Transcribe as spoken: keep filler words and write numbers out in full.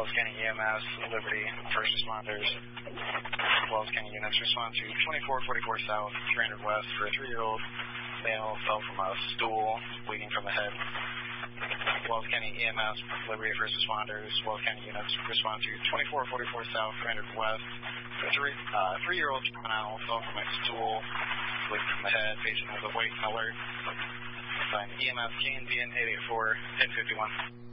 Wells County E M S, Liberty, first responders. Wells County units respond to twenty-four forty-four South, three hundred West for a three-year-old male fell from a stool, bleeding from the head. Wells County E M S, Liberty, first responders. Wells County units respond to twenty-four forty-four South, three hundred West for a three, uh, three-year-old juvenile fell from a stool, bleeding from the head. Patient was awake and alert. Signed E M S K N V N eight eight four, ten fifty-one.